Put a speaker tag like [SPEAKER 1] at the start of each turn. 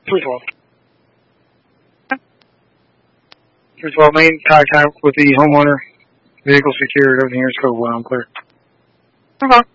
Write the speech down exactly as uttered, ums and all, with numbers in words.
[SPEAKER 1] three twelve. three twelve, main contact with the homeowner. Vehicle secured. Everything here is code one. I'm clear.
[SPEAKER 2] Okay.